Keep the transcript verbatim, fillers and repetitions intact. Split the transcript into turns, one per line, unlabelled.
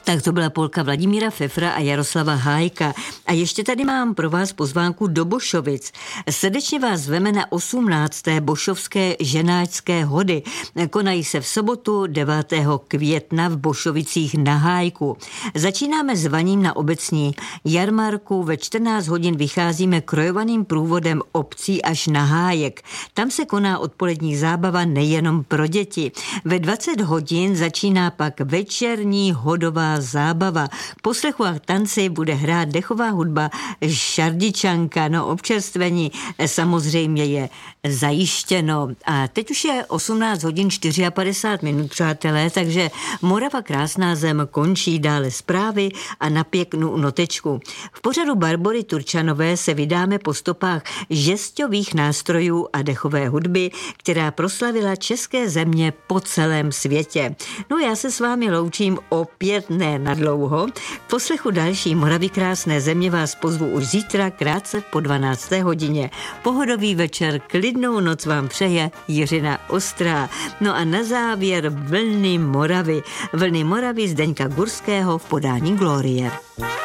Tak to byla polka Vladimíra Fefra a Jaroslava Hájka. A ještě tady mám pro vás pozvánku do Bošovic. Srdečně vás zveme na osmnácté Bošovské ženáčské hody. Konají se v sobotu devátého května v Bošovicích na Hájku. Začínáme zvaním na obecní jarmarku. Ve čtrnáct hodin vycházíme krojovaným průvodem obcí až na Hájek. Tam se koná odpolední zábava nejenom pro děti. Ve dvacet hodin začíná pak večerní hodová zábava. K poslechu a tanci bude hrát dechová hudba Šardičanka, no občerstvení samozřejmě je zajištěno. A teď už je osmnáct hodin padesát čtyři minut, přátelé, takže Morava krásná zem končí, dále zprávy a na pěknou notečku. V pořadu Barbory Turčanové se vydáme po stopách žesťových nástrojů a dechové hudby, která proslavila české země po celém světě. No já se s vámi loučím opět ne na dlouho. K poslechu další Moravy krásné země vás pozvu už zítra krátce po dvanácté hodině. Pohodový večer, klidnou noc vám přeje Jiřina Ostrá. No a na závěr Vlny Moravy. Vlny Moravy Zdeňka Gurského v podání Glorie.